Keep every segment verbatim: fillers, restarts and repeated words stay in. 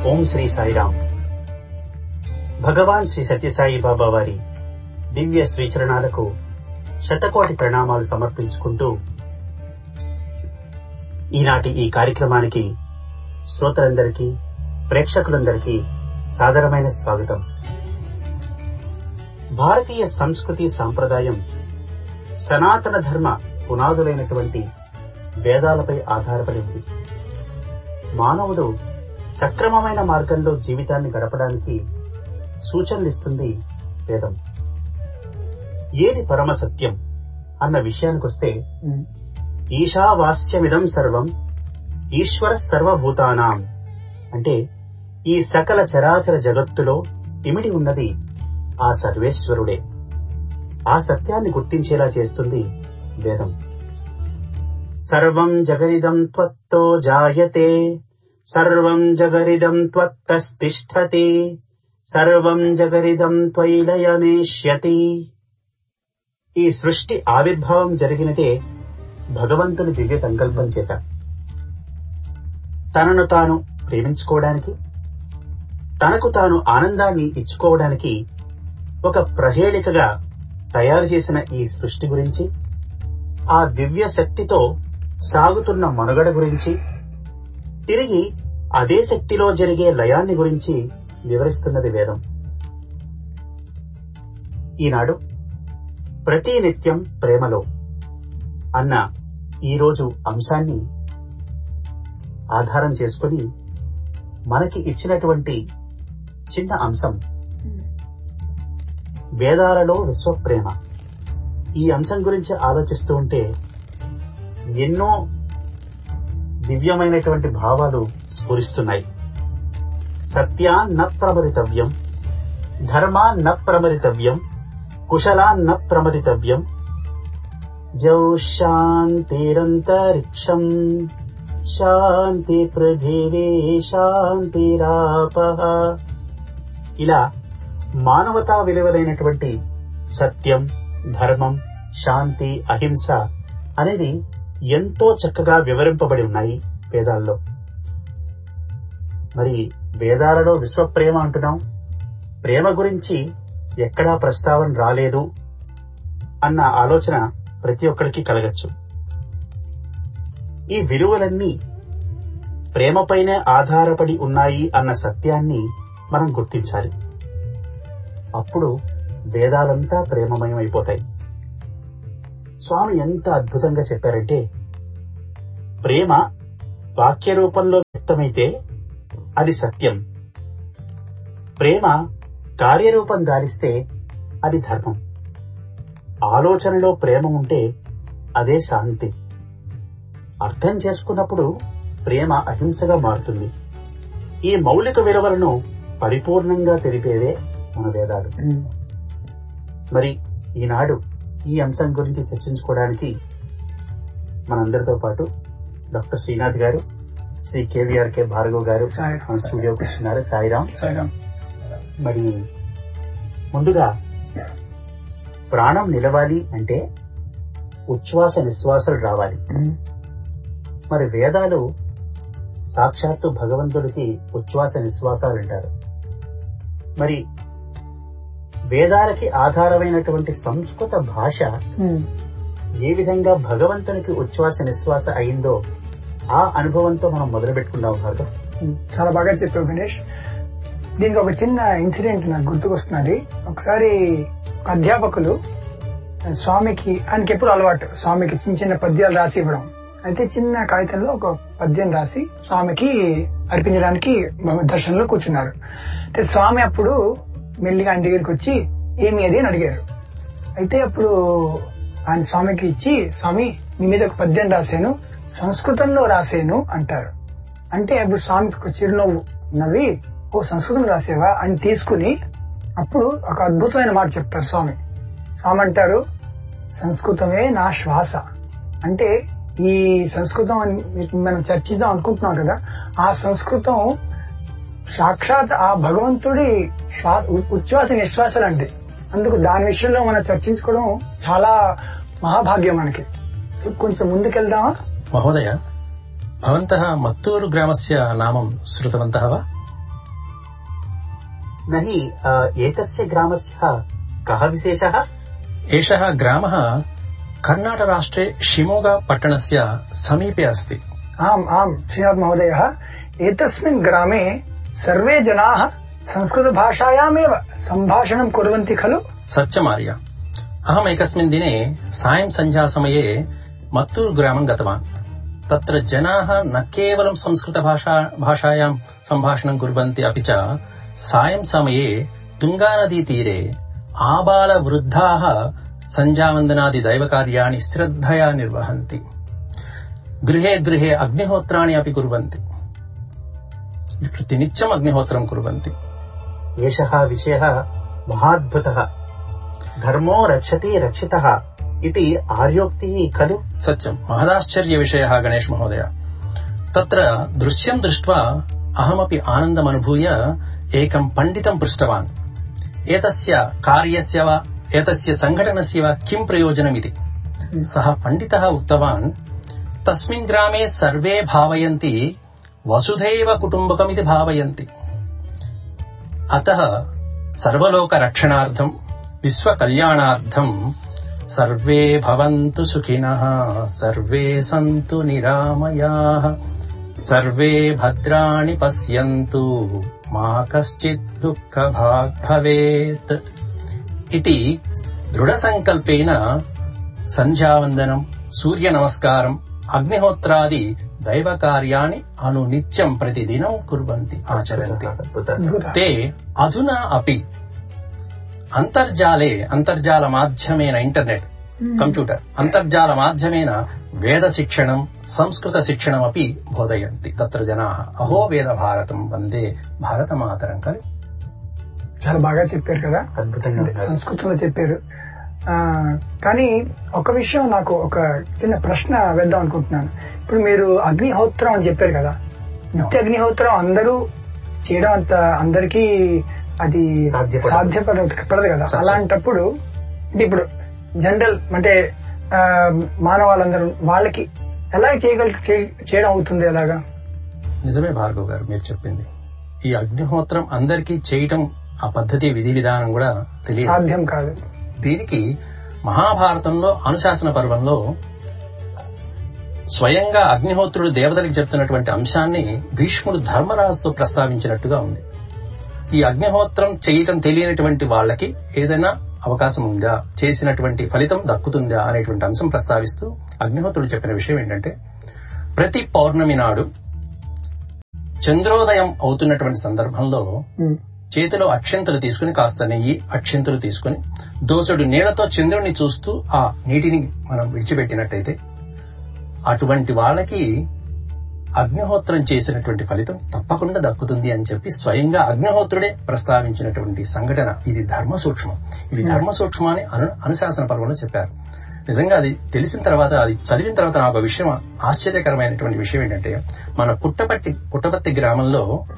ఓం శ్రీ సాయిరామ్. భగవాన్ శ్రీ సత్యసాయి బాబా వారి దివ్య శ్రీచరణాలకు శతకోటి ప్రణామాలు సమర్పించుకుంటూ ఈనాటి ఈ కార్యక్రమానికి శ్రోతలందరికీ, ప్రేక్షకులందరికీ సాదరమైన స్వాగతం. భారతీయ సంస్కృతి సాంప్రదాయం సనాతన ధర్మ పునాదులైనటువంటి వేదాలపై ఆధారపడి ఉంది. మానవుడు సక్రమమైన మార్గంలో జీవితాన్ని గడపడానికి సూచనలిస్తుంది వేదం. ఏది పరమ సత్యం అన్న విషయానికొస్తే, ఈశావాస్యమిదం సర్వం ఈశ్వర సర్వభూతానాం అంటే ఈ సకల చరాచర జగత్తులో ఇమిడి ఉన్నది ఆ సర్వేశ్వరుడే. ఆ సత్యాన్ని గుర్తించేలా చేస్తుంది వేదం. సర్వం జగరిదం త్వత్తో జాయతే, సర్వం జగరిదం త్వత్తస్థిష్ఠతి, సర్వం జగరిదం త్వయిలయమేష్యతి. ఈ సృష్టి ఆవిర్భావం జరిగినదే భగవంతుని దివ్య సంకల్పం చేత. తనను తాను ప్రేమించుకోవడానికి, తనకు తాను ఆనందాన్ని ఇచ్చుకోవడానికి ఒక ప్రహేళికగా తయారు చేసిన ఈ సృష్టి గురించి, ఆ దివ్య శక్తితో సాగుతున్న మనుగడ గురించి, తిరిగి అదే శక్తిలో జరిగే లయాన్ని గురించి వివరిస్తున్నది వేదం. ఈనాడు ప్రతి నిత్యం ప్రేమలో అన్న ఈరోజు అంశాన్ని ఆధారం చేసుకుని మనకి ఇచ్చినటువంటి చిన్న అంశం వేదాలలో విశ్వప్రేమ. ఈ అంశం గురించి ఆలోచిస్తూ ఉంటే ఎన్నో దివ్యమైనటువంటి భావాలు స్ఫురిస్తున్నాయి. సత్యాన్న ప్రమరితవ్యం, ధర్మాన్న ప్రమరితవ్యం, కుశలాన్న ప్రమరితవ్యం, జౌ శాంతిరంతరిక్షం శాంతి పృథివీ శాంతిరాపః. ఇలా మానవతా విలువలైనటువంటి సత్యం, ధర్మం, శాంతి, అహింస అనేది ఎంతో చక్కగా వివరింపబడి ఉన్నాయి వేదాల్లో. మరి వేదాలలో విశ్వప్రేమ అంటున్నాం, ప్రేమ గురించి ఎక్కడా ప్రస్తావన రాలేదు అన్న ఆలోచన ప్రతి ఒక్కరికి కలగచ్చు. ఈ విలువలన్నీ ప్రేమపైనే ఆధారపడి ఉన్నాయి అన్న సత్యాన్ని మనం గుర్తించాలి. అప్పుడు వేదాలంతా ప్రేమమయం అయిపోతాయి. స్వామి ఎంత అద్భుతంగా చెప్పారంటే, ప్రేమ వాక్య రూపంలో వ్యక్తమైతే అది సత్యం, ప్రేమ కార్యరూపం దాలిస్తే అది ధర్మం, ఆలోచనలో ప్రేమ ఉంటే అదే శాంతి. అర్థం చేసుకున్నప్పుడు ప్రేమ అహింసగా మారుతుంది. ఈ మౌలిక విలువలను పరిపూర్ణంగా తెలిపేవే మన వేదాలు. మరి ఈనాడు ఈ అంశం గురించి చర్చించుకోవడానికి మనందరితో పాటు డాక్టర్ శ్రీనాథ్ గారు, శ్రీ కేవీఆర్ కే భార్గవ్ గారు మన స్టూడియోకి వచ్చినారు. సాయిరామ్. మరి ముందుగా ప్రాణం నిలవాలి అంటే ఉచ్ఛ్వాస నిశ్వాసాలు రావాలి. మరి వేదాలు సాక్షాత్తు భగవంతుడికి ఉచ్ఛ్వాస నిశ్వాసాలు అంటారు. మరి వేదాలకి ఆధారమైనటువంటి సంస్కృత భాష ఏ విధంగా భగవంతునికి ఉచ్ఛ్వాస నిశ్వాస అయిందో ఆ అనుభవంతో మనం మొదలు పెట్టుకున్నాం. భార్గవ్, చాలా బాగా చెప్పావు గణేష్. దీనికి ఒక చిన్న ఇన్సిడెంట్ నాకు గుర్తుకొస్తున్నది. ఒకసారి అధ్యాపకులు స్వామికి, ఆయనకి ఎప్పుడు అలవాటు స్వామికి చిన్న చిన్న పద్యాలు రాసి ఇవ్వడం. అయితే చిన్న కాగితంలో ఒక పద్యం రాసి స్వామికి అర్పించడానికి దర్శనంలో కూర్చున్నారు. అయితే స్వామి అప్పుడు మెల్లిగా ఆయన దగ్గరికి వచ్చి ఏమి అది అని అడిగారు. అయితే అప్పుడు ఆయన స్వామికి ఇచ్చి, స్వామి మీ మీద ఒక పద్యం రాశాను, సంస్కృతంలో రాశాను అంటారు. అంటే అప్పుడు స్వామికి ఒక చిరునవ్వు నవ్వి, ఓ సంస్కృతం రాసేవా అని తీసుకుని అప్పుడు ఒక అద్భుతమైన మాట చెప్తారు స్వామి. స్వామి అంటారు, సంస్కృతమే నా శ్వాస. అంటే ఈ సంస్కృతం మనం చర్చిద్దాం అనుకుంటున్నాం కదా, ఆ సంస్కృతం సాక్షాత్ ఆ భగవంతుడి ఉచ్ఛ్వాస నిశ్వాసాలు అంటే. అందుకు దాని విషయంలో మనం చర్చించుకోవడం చాలా మహాభాగ్యం మనకి. కొంచెం ముందుకెళ్దామా? మహోదయ, భవంతః మత్తూరు గ్రామస్య నామం శృతవంతః వా? నహి ఏతస్య గ్రామస్య కః విశేషः? एषः ग्रामः कर्णाटकराष्ट्रे शिमोगा पट्टणस्य समीपे अस्ति. आम् आम् श्रीनाथ महोदयः, एतस्मिन् ग्रामे सर्वे जनाः संस्कृतभाषायामेव सम्भाषणं कुर्वन्ति खलु? सत्यमार्य. अहम् एकस्मिन् दिने सायं सन्ध्यासमये मत्तूरु ग्रामं गतवान्. तत्र जनाः न केवलं संस्कृतभाषा भाषायां सम्भाषणं कुर्वन्ति, अपि च सायं समये तुङ्गानदीतीरे आबालवृद्धाः सञ्ध्यावन्दनादि दैवकार्याणि श्रद्धया निर्वहन्ति. गृहे गृहे अग्निहोत्राणि अपि कुर्वन्ति. प्रतिनित्यम् अग्निहोत्रं कुर्वन्ति. एषः विषयः महाद्भुतः. धर्मो रक्षति रक्षितः इति आर्योक्तिः खलु? सत्यम्. महदाश्चर्यविषयः गणेश महोदय. तत्र दृश्यं दृष्ट्वा अहमपि आनन्दमनुभूय एकं पण्डितं पृष्टवान्. एतस्य कार्यस्य वा एतस्य सङ्घटनस्य वा किं प्रयोजनमिति. सः पण्डितः उक्तवान्, तस्मिन् ग्रामे सर्वे भावयन्ति वसुधैव कुटुम्बकमिति भावयन्ति. अतः सर्वलोकरक्षणार्थं विश्वकल्याणार्थं सर्वे भवन्तु सुखिनः, सर्वे सन्तु निरामयाः, सर्वे भद्राणि पश्यन्तु, मा कश्चित् दुःखभाग् भवेत् इति दृढसङ्कल्पेन सन्ध्यावन्दनं, सूर्यनमस्कारम्, अग्निहोत्रादि दैवकार्याणि अनुनित्यं प्रतिदिनं कुर्वन्ति, आचरन्ति. ते अधुना अपि अन्तर्जाले अन्तर्जालमाध्यमेन इंटरनेट् कंप्यूटर् अन्तर्जालमाध्यमेन वेदशिक्षणं, संस्कृतशिक्षणमपि बोधयन्ति. तत्र जनाः अहो वेदभारतं वन्दे భారతమాతరం ఖలు. చాలా బాగా చెప్పారు కదా, అద్భుతంగా సంస్కృతంలో చెప్పారు. కానీ ఒక విషయం, నాకు ఒక చిన్న ప్రశ్న వేద్దాం అనుకుంటున్నాను. ఇప్పుడు మీరు అగ్నిహోత్రం అని చెప్పారు కదా, నిత్య అగ్నిహోత్రం అందరూ చేయడం అంత అందరికీ అది సాధ్యపడదు కదా. అలాంటప్పుడు ఇప్పుడు జనరల్ అంటే మానవాళ్ళందరూ వాళ్ళకి ఎలా చేయగల చేయడం అవుతుంది ఎలాగా? నిజమే భార్గవ్ గారు మీరు చెప్పింది. ఈ అగ్నిహోత్రం అందరికీ చేయటం ఆ పద్ధతి విధి విధానం కూడా తెలియదు, సాధ్యం కాదు. దీనికి మహాభారతంలో అనుశాసన పర్వంలో స్వయంగా అగ్నిహోత్రుడు దేవతలకు చెప్తున్నటువంటి అంశాన్ని భీష్ముడు ధర్మరాజుతో ప్రస్తావించినట్టుగా ఉంది. ఈ అగ్నిహోత్రం చేయటం తెలియనటువంటి వాళ్ళకి ఏదైనా అవకాశం ఉందా, చేసినటువంటి ఫలితం దక్కుతుందా అనేటువంటి అంశం ప్రస్తావిస్తూ అగ్నిహోత్రుడు చెప్పిన విషయం ఏంటంటే, ప్రతి పౌర్ణమి నాడు చంద్రోదయం అవుతున్నటువంటి సందర్భంలో చేతిలో అక్షంతలు తీసుకుని, కాస్త నెయ్యి అక్షంతలు తీసుకుని దోసెడు నీళ్లతో చంద్రుడిని చూస్తూ ఆ నీటిని మనం విడిచిపెట్టినట్టయితే అటువంటి వాళ్ళకి అగ్నిహోత్రం చేసినటువంటి ఫలితం తప్పకుండా దక్కుతుంది అని చెప్పి స్వయంగా అగ్నిహోత్రుడే ప్రస్తావించినటువంటి సంఘటన. ఇది ధర్మ సూక్ష్మం. ఇది ధర్మ సూక్ష్మం అని అను అనుశాసన పర్వంలో చెప్పారు. నిజంగా అది తెలిసిన తర్వాత, అది చదివిన తర్వాత నాకు ఒక విషయం, ఆశ్చర్యకరమైనటువంటి విషయం ఏంటంటే, మన పుట్టపర్తి పుట్టపర్తి గ్రామంలో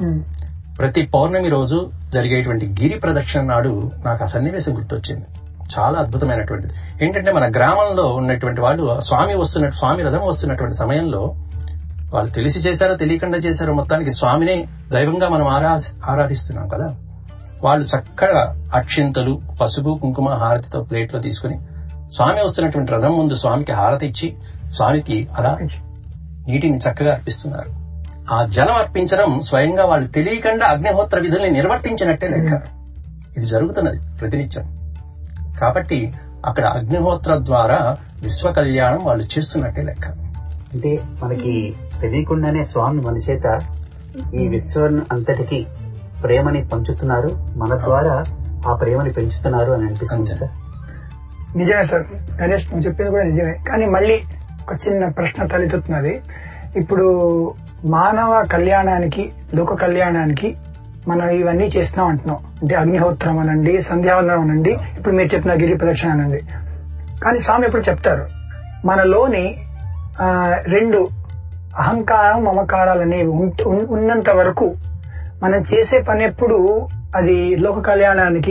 ప్రతి పౌర్ణమి రోజు జరిగేటువంటి గిరి ప్రదక్షిణ నాడు నాకు ఆ సన్నివేశం గుర్తొచ్చింది. చాలా అద్భుతమైనటువంటిది. ఏంటంటే, మన గ్రామంలో ఉన్నటువంటి వాళ్ళు స్వామి వస్తున్న స్వామి రథం వస్తున్నటువంటి సమయంలో వాళ్ళు తెలిసి చేశారో తెలియకుండా చేశారో, మొత్తానికి స్వామినే దైవంగా మనం ఆరా ఆరాధిస్తున్నాం కదా. వాళ్ళు చక్కగా అక్షింతలు, పసుపు, కుంకుమ, హారతితో ప్లేట్లో తీసుకుని స్వామి వస్తున్నటువంటి రథం ముందు స్వామికి హారతి ఇచ్చి స్వామికి అలా నీటిని చక్కగా అర్పిస్తున్నారు. ఆ జలం అర్పించడం స్వయంగా వాళ్ళు తెలియకుండా అగ్నిహోత్ర విధుల్ని నిర్వర్తించినట్టే లెక్క. ఇది జరుగుతున్నది ప్రతినిత్యం. కాబట్టి అక్కడ అగ్నిహోత్ర ద్వారా విశ్వ కళ్యాణం వాళ్ళు చేస్తున్నట్టే లెక్క. అంటే మనకి తెలియకుండానే స్వామి మన చేత ఈ విశ్వం అంతటికి ప్రేమని పంచుతున్నారు, మన ద్వారా ఆ ప్రేమని పెంచుతున్నారు అని అనిపిస్తుంది సార్. నిజమే సార్, గణేష్ నువ్వు చెప్పింది కూడా నిజమే. కానీ మళ్ళీ ఒక చిన్న ప్రశ్న తలెత్తుతున్నది. ఇప్పుడు మానవ కళ్యాణానికి, లోక కళ్యాణానికి మనం ఇవన్నీ చేస్తున్నాం అంటున్నాం. అంటే అగ్నిహోత్రం అనండి, సంధ్యావందనం అనండి, ఇప్పుడు మీరు చెప్పిన గిరి ప్రదక్షిణ అనండి. కానీ స్వామి ఎప్పుడు చెప్తారు, మనలోని ఆ రెండు అహంకారం, మమకారాలు అనేవి ఉన్నంత వరకు మనం చేసే పని ఎప్పుడు అది లోక కళ్యాణానికి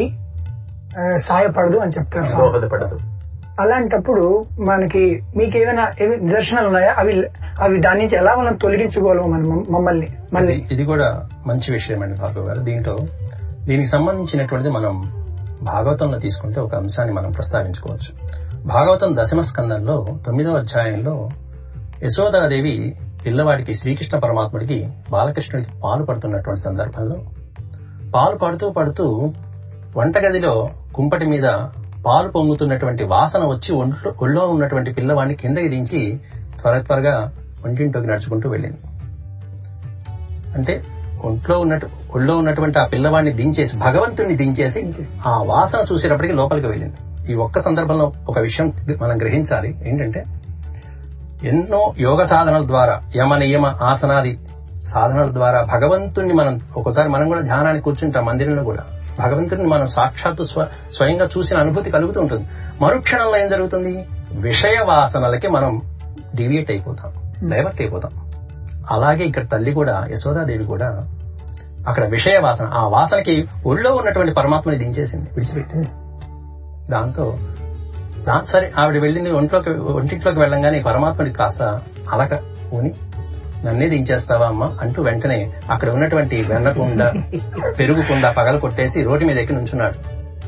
సాయపడదు అని చెప్తారు. దోహదపడదు. అలాంటప్పుడు మనకి మీకు ఏమైనా నిదర్శనాలు ఉన్నాయా? అవి అవి దాని నుంచి ఎలా మనం తొలగించుకోగలం మనం మమ్మల్ని? మళ్ళీ ఇది కూడా మంచి విషయం అండి భార్గవ్ గారు. దీంట్లో దీనికి సంబంధించినటువంటిది మనం భాగవతంలో తీసుకుంటే ఒక అంశాన్ని మనం ప్రస్తావించుకోవచ్చు. భాగవతం దశమ స్కందంలో తొమ్మిదవ అధ్యాయంలో యశోదాదేవి పిల్లవాడికి శ్రీకృష్ణ పరమాత్ముడికి బాలకృష్ణుడికి పాలు పడుతున్నటువంటి సందర్భంలో పాలు పడుతూ పడుతూ వంటగదిలో కుంపటి మీద పాలు పొంగుతున్నటువంటి వాసన వచ్చి ఒంట్లో ఒళ్ళో ఉన్నటువంటి పిల్లవాడిని కిందకి దించి త్వర త్వరగా వంటింట్లోకి నడుచుకుంటూ వెళ్ళింది. అంటే ఒంట్లో ఉన్నట్టు ఒళ్ళో ఉన్నటువంటి ఆ పిల్లవాడిని దించేసి భగవంతుడిని దించేసి ఆ వాసన చూసేటప్పటికి లోపలికి వెళ్ళింది. ఈ ఒక్క సందర్భంలో ఒక విషయం మనం గ్రహించాలి. ఏంటంటే ఎన్నో యోగ సాధనల ద్వారా యమ నియమ ఆసనాది సాధనల ద్వారా భగవంతుణ్ణి మనం ఒకసారి మనం కూడా ధ్యానానికి కూర్చుంటాం మందిరంలో కూడా భగవంతుడిని మనం సాక్షాత్తు స్వయంగా చూసిన అనుభూతి కలుగుతూ ఉంటుంది. మరుక్షణంలో ఏం జరుగుతుంది? విషయ వాసనలకి మనం డివియేట్ అయిపోతాం, డైవర్ట్ అయిపోతాం. అలాగే ఇక్కడ తల్లి కూడా యశోదాదేవి కూడా అక్కడ విషయ వాసన ఆ వాసనకి ఒళ్ళో ఉన్నటువంటి పరమాత్మని దించేసింది, విడిచిపెట్టింది. దాంతో దాని సరే ఆవిడ వెళ్ళింది ఒంట్లోకి ఒంటింట్లోకి వెళ్ళంగానే పరమాత్మని కాస్త అలక ఊని నన్నే దించేస్తావా అమ్మ అంటూ వెంటనే అక్కడ ఉన్నటువంటి వెన్నకుండ పెరుగుకుండా పగల కొట్టేసి రోడ్డు మీద ఎక్కి నుంచున్నాడు.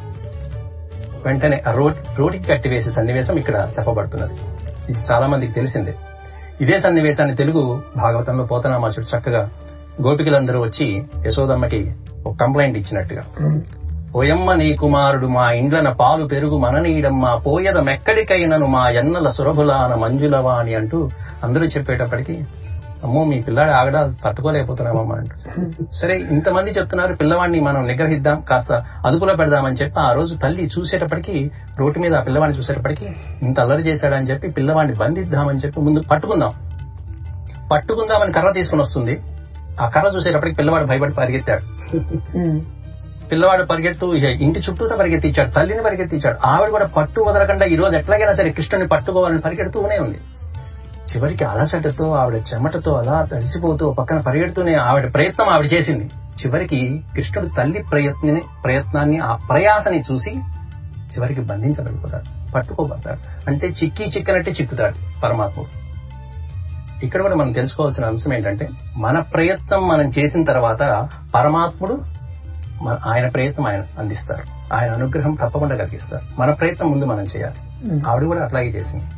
వెంటనే ఆ రోడ్ రోడ్డుకి కట్టి వేసే సన్నివేశం ఇక్కడ చెప్పబడుతున్నది. ఇది చాలా మందికి తెలిసిందే. ఇదే సన్నివేశాన్ని తెలుగు భాగవతంలో పోతనామాచుడు చక్కగా గోపికలందరూ వచ్చి యశోదమ్మకి ఒక కంప్లైంట్ ఇచ్చినట్టుగా, ఓయమ్మ నీ కుమారుడు మా ఇండ్లన పాలు పెరుగు మననీడమ్మా పోయద మెక్కడికైనను మా ఎన్నల సురభులాన మంజులవాణి అంటూ అందరూ చెప్పేటప్పటికి అమ్మో మీ పిల్లాడు ఆగడా తట్టుకోలేకపోతున్నామమ్మా అంటూ. సరే ఇంతమంది చెప్తున్నారు, పిల్లవాడిని మనం నిగ్రహిద్దాం, కాస్త అదుపులో పెడదామని చెప్పి ఆ రోజు తల్లి చూసేటప్పటికి రోడ్డు మీద ఆ పిల్లవాడిని చూసేటప్పటికి ఇంత అల్లరి చేశాడని చెప్పి పిల్లవాడిని బంధిద్దామని చెప్పి ముందు పట్టుకుందాం పట్టుకుందామని కర్ర తీసుకుని వస్తుంది. ఆ కర్ర చూసేటప్పటికి పిల్లవాడు భయపడి పరిగెత్తాడు. పిల్లవాడు పరిగెడుతూ ఇంటి చుట్టూతో పరిగెత్తించాడు, తల్లిని పరిగెత్తించాడు. ఆవిడ కూడా పట్టు వదలకుండా ఈ రోజు ఎట్లాగైనా సరే కృష్ణుని పట్టుకోవాలని పరిగెడుతూనే ఉంది. చివరికి అలసటతో ఆవిడ చెమటతో అలా తడిసిపోతూ పక్కన పరిగెడుతూనే ఆవిడ ప్రయత్నం ఆవిడ చేసింది. చివరికి కృష్ణుడు తల్లి ప్రయత్ని ప్రయత్నాన్ని ఆ ప్రయాసని చూసి చివరికి బంధించబడిపోతాడు, పట్టుకోబడతాడు. అంటే చిక్కి చిక్కనట్టే చిక్కుతాడు పరమాత్ముడు. ఇక్కడ కూడా మనం తెలుసుకోవాల్సిన అంశం ఏంటంటే మన ప్రయత్నం మనం చేసిన తర్వాత పరమాత్ముడు ఆయన ప్రయత్నం ఆయన అందిస్తారు, ఆయన అనుగ్రహం తప్పకుండా కలిగిస్తారు. మన ప్రయత్నం ముందు మనం చేయాలి. ఆవిడ కూడా అట్లాగే చేసింది.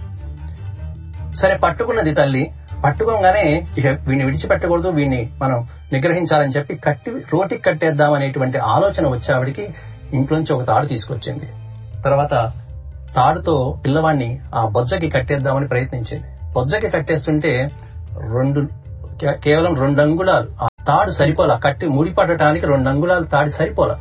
సరే పట్టుకున్నది తల్లి, పట్టుకోగానే ఇక వీడిని విడిచిపెట్టకూడదు, వీడిని మనం నిగ్రహించాలని చెప్పి కట్టి రోటికి కట్టేద్దాం అనేటువంటి ఆలోచన వచ్చి ఆవిడికి ఇంట్లోంచి ఒక తాడు తీసుకొచ్చింది. తర్వాత తాడుతో పిల్లవాడిని ఆ బొజ్జకి కట్టేద్దామని ప్రయత్నించింది. బొజ్జకి కట్టేస్తుంటే రెండు కేవలం రెండు అంగుళాలు ఆ తాడు సరిపోలా, కట్టి ముడిపడటానికి రెండు అంగుళాలు తాడి సరిపోలా.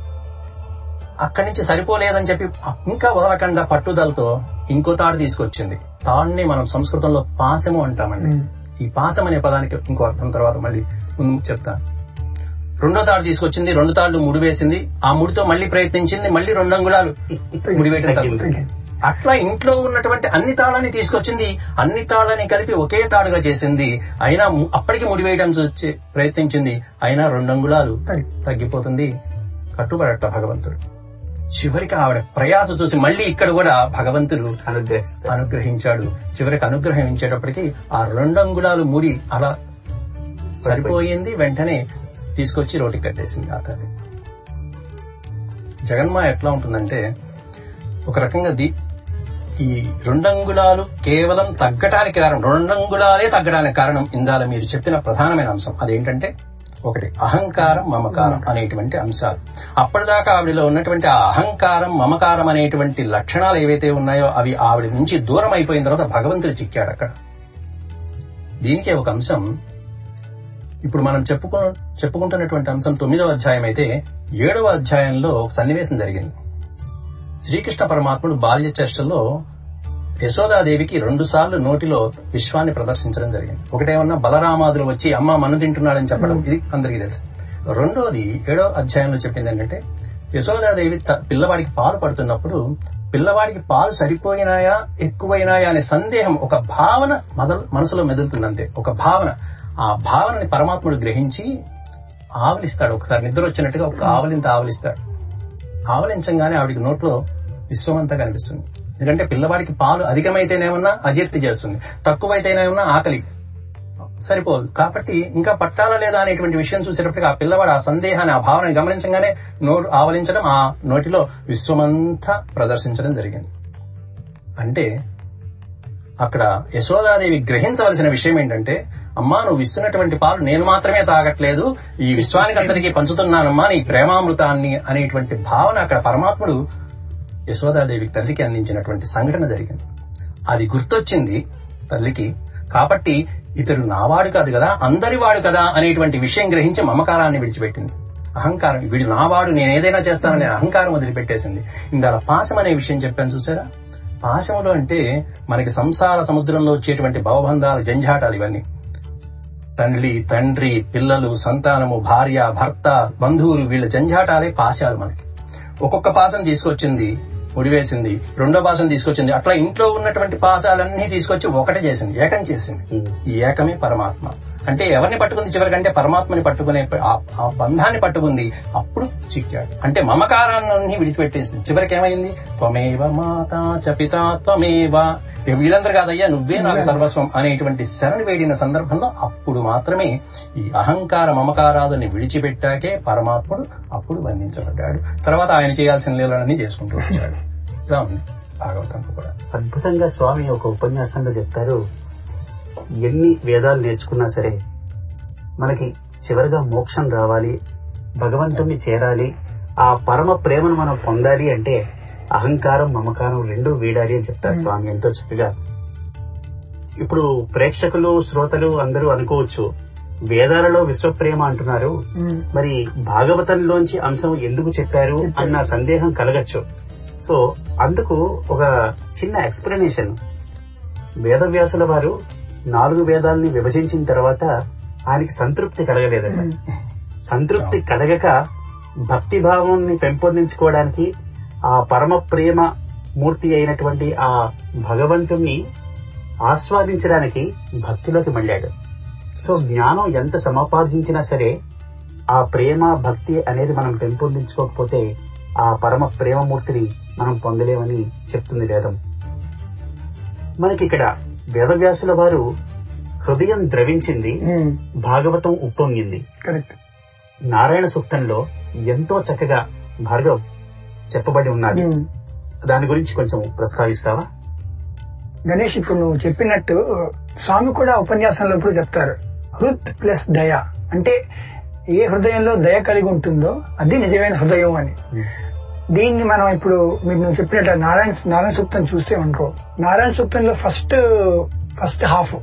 అక్కడి నుంచి సరిపోలేదని చెప్పి ఇంకా వదలకుండా పట్టుదలతో ఇంకో తాడు తీసుకొచ్చింది. తాడుని మనం సంస్కృతంలో పాశము అంటామండి. ఈ పాశం అనే పదానికి ఇంకో అర్థం తర్వాత మళ్ళీ ముందు చెప్తాను. రెండో తాడు తీసుకొచ్చింది, రెండు తాళ్లు ముడి వేసింది. ఆ ముడితో మళ్ళీ ప్రయత్నించింది, మళ్ళీ రెండు అంగుళాలు ముడివేయడం తగ్గుతుంది. అట్లా ఇంట్లో ఉన్నటువంటి అన్ని తాళ్ళని తీసుకొచ్చింది, అన్ని తాళ్ళని కలిపి ఒకే తాడుగా చేసింది. అయినా అప్పటికి ముడివేయడం చూసి ప్రయత్నించింది, అయినా రెండు అంగుళాలు తగ్గిపోతుంది. కట్టుబడట భగవంతుడు. చివరికి ఆవిడ ప్రయాస చూసి మళ్ళీ ఇక్కడ కూడా భగవంతుడు అనుగ్రహించాడు. చివరికి అనుగ్రహించేటప్పటికి ఆ రెండు అంగుళాలు ముడి అలా సరిపోయింది. వెంటనే తీసుకొచ్చి రోటికి కట్టేసింది ఆ తల్లి. జగన్మాయ ఎట్లా ఉంటుందంటే ఒక రకంగా ది ఈ రెండంగుళాలు కేవలం తగ్గటానికి కారణం, రెండంగుళాలే తగ్గడానికి కారణం ఇందాల మీరు చెప్పిన ప్రధానమైన అంశం. అదేంటంటే ఒకటి అహంకారం, మమకారం అనేటువంటి అంశాలు. అప్పటిదాకా ఆవిడలో ఉన్నటువంటి ఆ అహంకారం, మమకారం అనేటువంటి లక్షణాలు ఏవైతే ఉన్నాయో అవి ఆవిడ నుంచి దూరం అయిపోయిన తర్వాత భగవంతుడు చిక్కాడు అక్కడ. దీనికే ఒక అంశం ఇప్పుడు మనం చెప్పుకు చెప్పుకుంటున్నటువంటి అంశం తొమ్మిదవ అధ్యాయం అయితే ఏడవ అధ్యాయంలో ఒక సన్నివేశం జరిగింది. శ్రీకృష్ణ పరమాత్ముడు బాల్య చేష్టల్లో యశోదాదేవికి రెండు సార్లు నోటిలో విశ్వాన్ని ప్రదర్శించడం జరిగింది. ఒకటేమన్నా బలరామాదులు వచ్చి అమ్మ మన్ను తింటున్నాడని చెప్పడం, ఇది అందరికీ తెలుసు. రెండోది ఏడో అధ్యాయంలో చెప్పింది ఏంటంటే యశోదాదేవి పిల్లవాడికి పాలు పడుతున్నప్పుడు పిల్లవాడికి పాలు సరిపోయినాయా ఎక్కువైనాయా అనే సందేహం, ఒక భావన మొదలు మనసులో మెదులుతుందంతే. ఒక భావన, ఆ భావనని పరమాత్ముడు గ్రహించి ఆవలిస్తాడు. ఒకసారి నిద్ర వచ్చినట్టుగా ఒక ఆవలింత ఆవలిస్తాడు. ఆవలించంగానే ఆవిడికి నోట్లో విశ్వమంతా కనిపిస్తుంది. ఎందుకంటే పిల్లవాడికి పాలు అధికమైతేనేమన్నా అజీర్తి చేస్తుంది, తక్కువైతేనేమన్నా ఆకలి సరిపోదు. కాబట్టి ఇంకా పట్టాలా లేదా అనేటువంటి విషయం చూసేటప్పటికి ఆ పిల్లవాడు ఆ సందేహాన్ని, ఆ భావనని గమనించగానే నోరు ఆవలించడం, ఆ నోటిలో విశ్వమంతా ప్రదర్శించడం జరిగింది. అంటే అక్కడ యశోదాదేవి గ్రహించవలసిన విషయం ఏంటంటే, అమ్మా నువ్వు ఇస్తున్నటువంటి పాలు నేను మాత్రమే తాగట్లేదు, ఈ విశ్వానికి అందరికీ పంచుతున్నానమ్మా నీ ప్రేమామృతాన్ని అనేటువంటి భావన అక్కడ పరమాత్ముడు యశోదాదేవి తల్లికి అందించినటువంటి సంఘటన జరిగింది. అది గుర్తొచ్చింది తల్లికి. కాబట్టి ఇతడు నావాడు కాదు కదా, అందరి వాడు కదా అనేటువంటి విషయం గ్రహించి మమకారాన్ని విడిచిపెట్టింది. అహంకారం, వీడు నావాడు, నేను ఏదైనా చేస్తాననే అహంకారం వదిలిపెట్టేసింది. ఇందాల పాశం అనే విషయం చెప్పాను చూసారా. పాశములు అంటే మనకి సంసార సముద్రంలో వచ్చేటువంటి భవబంధాలు, జంఝాటాలు, ఇవన్నీ తల్లి, తండ్రి, పిల్లలు, సంతానము, భార్య, భర్త, బంధువులు, వీళ్ళ జంఝాటాలే పాశాలు. మనకి ఒక్కొక్క పాశం తీసుకొచ్చింది, ముడివేసింది, రెండో పాశం తీసుకొచ్చింది, అట్లా ఇంట్లో ఉన్నటువంటి పాశాలన్నీ తీసుకొచ్చి ఒకటే చేసింది, ఏకం చేసింది. ఈ ఏకమే పరమాత్మ. అంటే ఎవరిని పట్టుకుంది చివరికంటే పరమాత్మని పట్టుకునే ఆ బంధాన్ని పట్టుకుంది. అప్పుడు చిక్కాడు. అంటే మమకారాన్ని విడిచిపెట్టేసింది. చివరికి ఏమైంది, త్వమేవ మాతా చ పితా త్వమేవ, వీళ్ళందరూ కాదయ్యా నువ్వే నాకు సర్వస్వం అనేటువంటి శరణి వేడిన సందర్భంలో అప్పుడు మాత్రమే ఈ అహంకార మమకారాదుని విడిచిపెట్టాకే పరమాత్ముడు అప్పుడు బంధించబడ్డాడు. తర్వాత ఆయన చేయాల్సిన లీలలన్నీ చేసుకుంటూ వచ్చాడు. ఇలా ఉంది భాగవతంలో కూడా. అద్భుతంగా స్వామి ఒక ఉపన్యాసంలో చెప్తారు, ఎన్ని వేదాలు నేర్చుకున్నా సరే మనకి చివరిగా మోక్షం రావాలి, భగవంతుణ్ణి చేరాలి, ఆ పరమ ప్రేమను మనం పొందాలి అంటే అహంకారం మమకారం రెండూ వీడాలి అని చెప్తారు స్వామి ఎంతో చక్కగా. ఇప్పుడు ప్రేక్షకులు శ్రోతలు అందరూ అనుకోవచ్చు, వేదాలలో విశ్వప్రేమ అంటున్నారు, మరి భాగవతంలోంచి అంశం ఎందుకు చెప్పారు అన్న సందేహం కలగచ్చు. సో అందుకు ఒక చిన్న ఎక్స్ప్లెనేషన్. వేదవ్యాసుల వారు నాలుగు వేదాలని విభజించిన తర్వాత ఆయనకి సంతృప్తి కలగలేదట. సంతృప్తి కలగక భక్తి భావాన్ని పెంపొందించుకోవడానికి ఆ పరమ ప్రేమ మూర్తి అయినటువంటి ఆ భగవంతుణ్ణి ఆస్వాదించడానికి భక్తిలోకి మళ్ళాడు. సో జ్ఞానం ఎంత సముపార్జించినా సరే ఆ ప్రేమ భక్తి అనేది మనం పెంపొందించుకోకపోతే ఆ పరమ ప్రేమమూర్తిని మనం పొందలేమని చెప్తుంది వేదం. మనకి ఇక్కడ వేదవ్యాసుల వారు హృదయం ద్రవించింది, భాగవతం ఉప్పొంగింది. నారాయణ సూక్తంలో ఎంతో చక్కగా భార్గవ్ చెప్పబడి ఉన్నది. దాని గురించి కొంచెం ప్రస్తావిస్తావా గణేష్? ఇప్పుడు నువ్వు చెప్పినట్టు స్వామి కూడా ఉపన్యాసంలో ఇప్పుడు చెప్తారు, హృద్ ప్లస్ దయ. అంటే ఏ హృదయంలో దయ కలిగి ఉంటుందో అది నిజమైన హృదయం అని. దీన్ని మనం ఇప్పుడు మీరు నువ్వు చెప్పినట్టు నారాయణ నారాయణ సూక్తం చూస్తే అనుకో, నారాయణ సూక్తంలో ఫస్ట్ ఫస్ట్ హాఫ్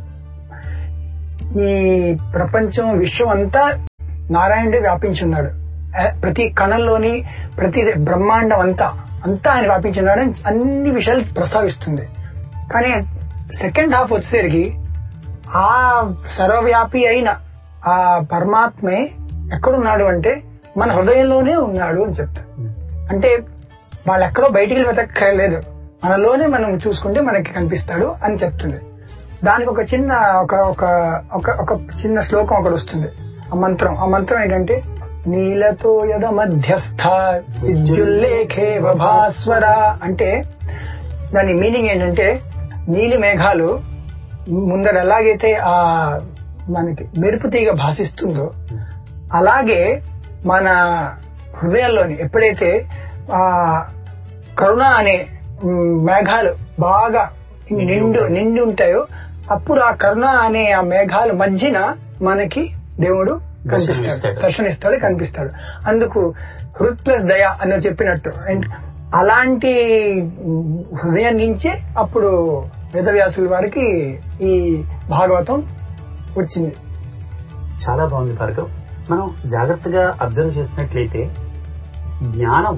ఈ ప్రపంచం విశ్వం అంతా నారాయణుడే వ్యాపించున్నాడు. ప్రతి కణంలోని ప్రతి బ్రహ్మాండం అంతా అంతా ఆయన వ్యాపించున్నాడు అన్ని విషయాలు ప్రస్తావిస్తుంది. కానీ సెకండ్ హాఫ్ వచ్చేసరికి ఆ సర్వవ్యాపి అయిన ఆ పరమాత్మే ఎక్కడున్నాడు అంటే మన హృదయంలోనే ఉన్నాడు అని చెప్తారు. అంటే వాళ్ళు ఎక్కడో బయటికి వెతక్కర్లేదు, మనలోనే మనం చూసుకుంటే మనకి కనిపిస్తాడు అని చెప్తుంది. దానికి ఒక చిన్న ఒక ఒక ఒక చిన్న శ్లోకం ఒకటి వస్తుంది, ఆ మంత్రం. ఆ మంత్రం ఏంటంటే నీలతో యద మధ్యస్థ విద్యుల్లేఖే భాస్వర. అంటే దాని మీనింగ్ ఏంటంటే నీలి మేఘాలు ముందర ఎలాగైతే ఆ మనకి మెరుపు తీగ భాషిస్తుందో అలాగే మన హృదయంలోని ఎప్పుడైతే ఆ కరుణ అనే మేఘాలు బాగా నిండు నిండి ఉంటాయో అప్పుడు ఆ కరుణ అనే ఆ మేఘాల మధ్యన మనకి దేవుడు కనిపిస్తాడు, దర్శనిస్తాడు, కనిపిస్తాడు. అందుకు హృద్ ప్లస్ దయ అని చెప్పినట్టు అలాంటి హృదయం నుంచే అప్పుడు వేదవ్యాసుల వారికి ఈ భాగవతం వచ్చింది. చాలా బాగుంది భార్గవ్. మనం జాగ్రత్తగా అబ్జర్వ్ చేసినట్లయితే జ్ఞానం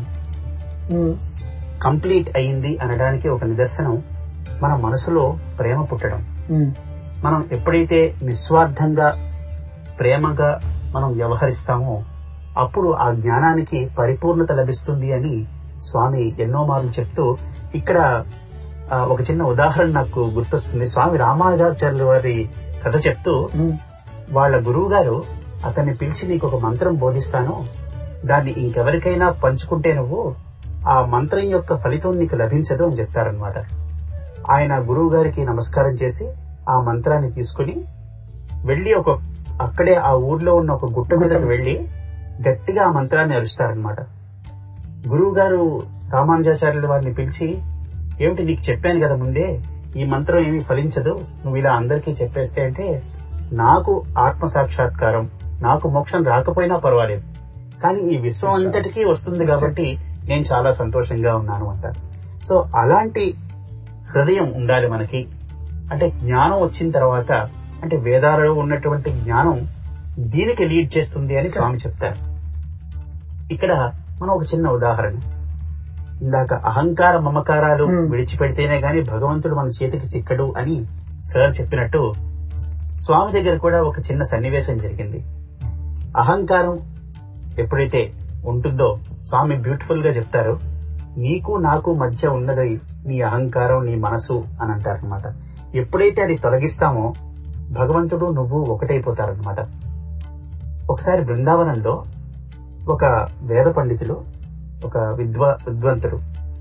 కంప్లీట్ అయింది అనడానికి ఒక నిదర్శనం మన మనసులో ప్రేమ పుట్టడం. మనం ఎప్పుడైతే నిస్వార్థంగా ప్రేమగా మనం వ్యవహరిస్తామో అప్పుడు ఆ జ్ఞానానికి పరిపూర్ణత లభిస్తుంది అని స్వామి ఎన్నో మార్లు చెప్తూ, ఇక్కడ ఒక చిన్న ఉదాహరణ నాకు గుర్తొస్తుంది. స్వామి రామానుజాచార్యుల వారి కథ చెప్తూ, వాళ్ళ గురువు గారు అతన్ని పిలిచి నీకు ఒక మంత్రం బోధిస్తాను, దాన్ని ఇంకెవరికైనా పంచుకుంటే నువ్వు ఆ మంత్రం యొక్క ఫలితం నీకు లభించదు అని చెప్తారనమాట. ఆయన గురువు గారికి నమస్కారం చేసి ఆ మంత్రాన్ని తీసుకుని వెళ్లి ఒక అక్కడే ఆ ఊర్లో ఉన్న ఒక గుట్ట మీదకి వెళ్లి గట్టిగా ఆ మంత్రాన్ని అరుస్తారనమాట. గురువు గారు రామానుజాచార్యుల వారిని పిలిచి, ఏమిటి నీకు చెప్పాను కదా ముందే, ఈ మంత్రం ఏమీ ఫలించదు, నువ్వు ఇలా అందరికీ చెప్పేస్తే అంటే, నాకు ఆత్మ సాక్షాత్కారం, నాకు మోక్షం రాకపోయినా పర్వాలేదు, కానీ ఈ విశ్వం అంతటికీ వస్తుంది కాబట్టి నేను చాలా సంతోషంగా ఉన్నాను అంటారు. సో అలాంటి హృదయం ఉండాలి మనకి. అంటే జ్ఞానం వచ్చిన తర్వాత, అంటే వేదాలలో ఉన్నటువంటి జ్ఞానం దీనికి లీడ్ చేస్తుంది అని స్వామి చెప్తారు. ఇక్కడ మనం ఒక చిన్న ఉదాహరణ, ఇందాక అహంకార మమకారాలు విడిచిపెడితేనే గాని భగవంతుడు మన చేతికి చిక్కడు అని సార్ చెప్పినట్టు, స్వామి దగ్గర కూడా ఒక చిన్న సన్నివేశం జరిగింది. అహంకారం ఎప్పుడైతే ఉంటుందో స్వామి బ్యూటిఫుల్ గా చెప్తారు, నీకు నాకు మధ్య ఉన్నది నీ అహంకారం, నీ మనసు అని అంటారనమాట. ఎప్పుడైతే అది తొలగిస్తామో భగవంతుడు నువ్వు ఒకటైపోతారనమాట. ఒకసారి బృందావనంలో ఒక వేద పండితులు, ఒక విద్వ విద్వంతుడు,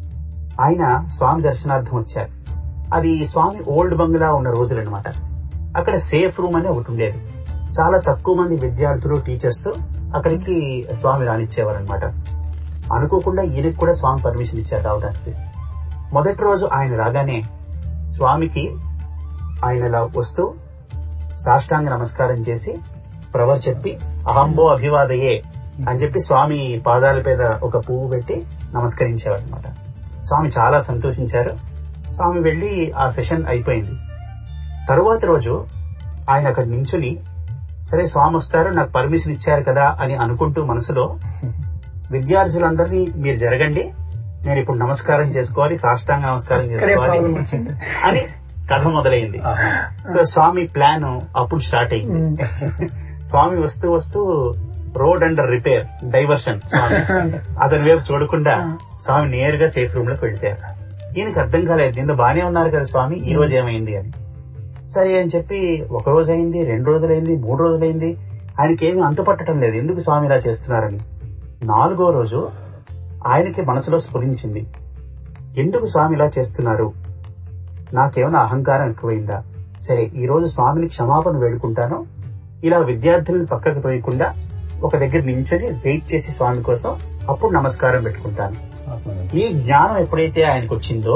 ఆయన స్వామి దర్శనార్థం వచ్చారు. అది స్వామి ఓల్డ్ బంగ్లా ఉన్న రోజులు అనమాట. అక్కడ సేఫ్ రూమ్ అని ఒకటి ఉండేది. చాలా తక్కువ మంది విద్యార్థులు, టీచర్స్ అక్కడికి స్వామి రానిచ్చేవారు అనమాట. అనుకోకుండా ఈయనకి కూడా స్వామి పర్మిషన్ ఇచ్చారు రావడానికి. మొదటి రోజు ఆయన రాగానే స్వామికి ఆయన ఇలా వస్తూ సాష్టాంగ నమస్కారం చేసి ప్రవర్ చెప్పి అహంబో అభివాదయే అని చెప్పి స్వామి పాదాల మీద ఒక పువ్వు పెట్టి నమస్కరించేవారు అనమాట. స్వామి చాలా సంతోషించారు. స్వామి వెళ్లి ఆ సెషన్ అయిపోయింది. తరువాత రోజు ఆయన అక్కడ నించుని, సరే స్వామి వస్తారు, నాకు పర్మిషన్ ఇచ్చారు కదా అని అనుకుంటూ మనసులో, విద్యార్థులందరినీ మీరు జరగండి, నేను ఇప్పుడు నమస్కారం చేసుకోవాలి, సాష్టాంగ నమస్కారం చేసుకోవాలి అని కథ మొదలైంది. సో స్వామి ప్లాన్ అప్పుడు స్టార్ట్ అయింది. స్వామి వస్తూ వస్తూ రోడ్ అండర్ రిపేర్, డైవర్షన్, స్వామి అతని వైపు చూడకుండా స్వామి నేరుగా సేఫ్ రూమ్ లోకి వెళ్తారు. ఈయనకి అర్థం కాలేదు, నిన్న బానే ఉన్నారు కదా స్వామి, ఈ రోజు ఏమైంది అని. సరే అని చెప్పి ఒక రోజు అయింది, రెండు రోజులైంది, మూడు రోజులైంది, ఆయనకి ఏమీ అంతుపట్టడం లేదు ఎందుకు స్వామి ఇలా చేస్తున్నారని. నాలుగో రోజు ఆయనకి మనసులో స్ఫురించింది, ఎందుకు స్వామి ఇలా చేస్తున్నారు, నాకేమైనా అహంకారం ఎక్కువైందా, సరే ఈ రోజు స్వామిని క్షమాపణ వేడుకుంటాను, ఇలా విద్యార్థులను పక్కకు పోయకుండా ఒక దగ్గర నించొని వెయిట్ చేసి స్వామి కోసం అప్పుడు నమస్కారం పెట్టుకుంటాను. ఈ జ్ఞానం ఎప్పుడైతే ఆయనకు వచ్చిందో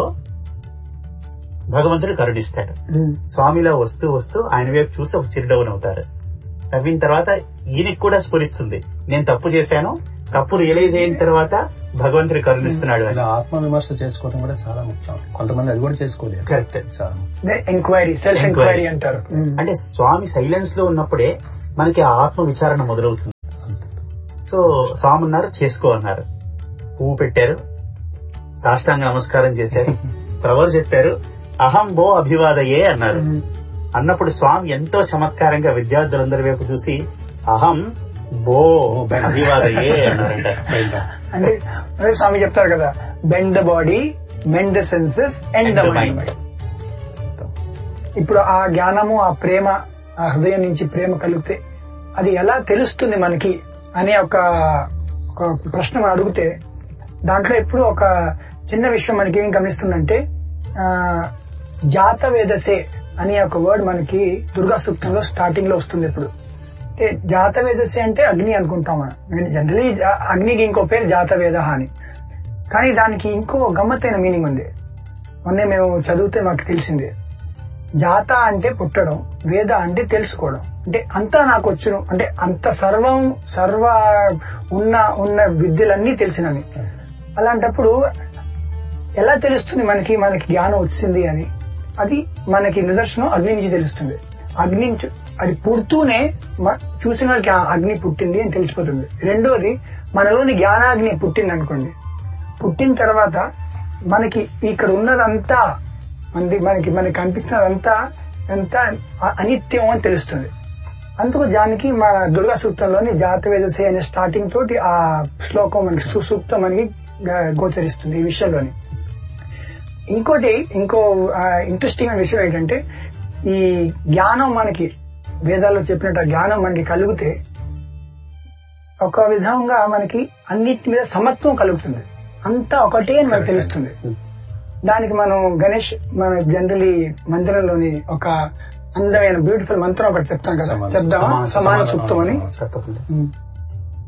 భగవంతుడు కరుణిస్తాడు. స్వామిలా వస్తూ వస్తూ ఆయన వైపు చూసి ఒక చిరునవ్వు నవ్వుతారు. నవ్విన తర్వాత ఈయనకి కూడా స్ఫురిస్తుంది, నేను తప్పు చేశాను, తప్పు రియలైజ్ అయిన తర్వాత భగవంతుడు కరుణిస్తున్నాడు అని. ఆత్మ విమర్శ చేసుకోవడం కూడా చాలా ముఖ్యం. కొంతమంది అది కూడా చేసుకోలేదు. కరెక్ట్. ఎంక్వైరీ, సెల్ఫ్ ఎంక్వైరీ అంటారు. అంటే స్వామి సైలెన్స్ లో ఉన్నప్పుడే మనకి ఆ ఆత్మ విచారణ మొదలవుతుంది. సో స్వామి ఉన్నారు, చేసుకో అన్నారు, పువ్వు పెట్టారు, సాష్టాంగ నమస్కారం చేశారు, ప్రవర్ చెప్పారు, అహం బో అభివాదయే అన్నారు. అన్నప్పుడు స్వామి ఎంతో చమత్కారంగా విద్యార్థులందరి వైపు చూసి అహం బో అభివాదయే అన్నారంట. అంటే స్వామి చెప్తారు కదా, bend the body, mend the senses, end the mind. ఇప్పుడు ఆ జ్ఞానము, ఆ ప్రేమ, ఆ హృదయం నుంచి ప్రేమ కలిగితే అది ఎలా తెలుస్తుంది మనకి అనే ఒక ప్రశ్న మనం అడిగితే, దాంట్లో ఎప్పుడు ఒక చిన్న విషయం మనకి ఏం గమనిస్తుందంటే, ఆ జాతవేదసే అనే ఒక వర్డ్ మనకి దుర్గా సూక్తంలో స్టార్టింగ్ లో వస్తుంది. ఇప్పుడు అంటే జాతవేదసే అంటే అగ్ని అనుకుంటాం మనం. జనరలీ అగ్నికి ఇంకో పేరు జాతవేద అని, కానీ దానికి ఇంకో గమ్మత్తైన మీనింగ్ ఉంది. మొన్నే మేము చదివితే మాకు తెలిసిందే. జాత అంటే పుట్టడం, వేద అంటే తెలుసుకోవడం. అంటే అంతా నాకు వచ్చును, అంటే అంత సర్వం సర్వ ఉన్న ఉన్న విద్యలన్నీ తెలిసినవి. అలాంటప్పుడు ఎలా తెలుస్తుంది మనకి మనకి జ్ఞానం వచ్చింది అని? అది మనకి నిదర్శనం అగ్ని నుంచి తెలుస్తుంది. అగ్ని అది పుడుతూనే చూసిన వాళ్ళకి అగ్ని పుట్టింది అని తెలిసిపోతుంది. రెండోది, మనలోని జ్ఞానాగ్ని పుట్టింది అనుకోండి, పుట్టిన తర్వాత మనకి ఇక్కడ ఉన్నదంతా మనకి మనకి మనకి కనిపిస్తున్నదంతా ఎంత అనిత్యం అని తెలుస్తుంది. అందుకు దానికి మన దుర్గా సూక్తంలోని జాతవేదసే అనే స్టార్టింగ్ తోటి ఆ శ్లోకం మనకి సుసూక్తం మనకి గోచరిస్తుంది ఈ విషయంలోని. ఇంకోటి ఇంకో ఇంట్రెస్టింగ్ విషయం ఏంటంటే, ఈ జ్ఞానం మనకి వేదాల్లో చెప్పినట్టు ఆ జ్ఞానం మనకి కలిగితే ఒక విధంగా మనకి అన్నిటి మీద సమత్వం కలుగుతుంది. అంతా ఒకటే అని మనకు తెలుస్తుంది. దానికి మనం గణేష్ మన జనరలీ మందిరంలోని ఒక అందమైన బ్యూటిఫుల్ మంత్రం ఒకటి చెప్తాం కదా, సమాన- చెప్దామా? సమాన- సమాన సమాన- సూక్తం అని. తప్పకుండా. ఉమ్.